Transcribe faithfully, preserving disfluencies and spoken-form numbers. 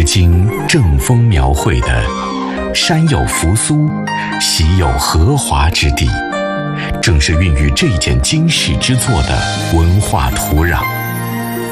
经正风描绘的山有扶苏，喜有荷华之地，正是孕育这件经世之作的文化土壤。